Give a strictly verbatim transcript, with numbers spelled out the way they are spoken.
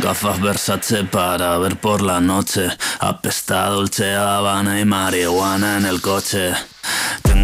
Gafas Versace para ver por la noche. Apesta Dolce Habana y marihuana en el coche.